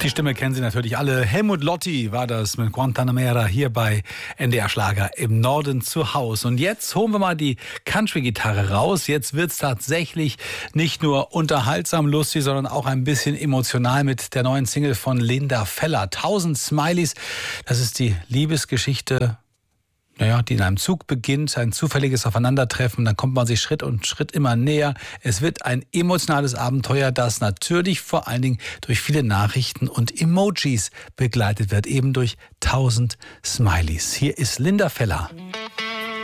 Die Stimme kennen Sie natürlich alle. Helmut Lotti war das mit Guantanamera hier bei NDR Schlager im Norden zu Haus. Und jetzt holen wir mal die Country-Gitarre raus. Jetzt wird's tatsächlich nicht nur unterhaltsam lustig, sondern auch ein bisschen emotional mit der neuen Single von Linda Feller. 1000 Smileys, das ist die Liebesgeschichte, die in einem Zug beginnt, ein zufälliges Aufeinandertreffen, dann kommt man sich Schritt und Schritt immer näher. Es wird ein emotionales Abenteuer, das natürlich vor allen Dingen durch viele Nachrichten und Emojis begleitet wird, eben durch 1000 Smileys. Hier ist Linda Feller.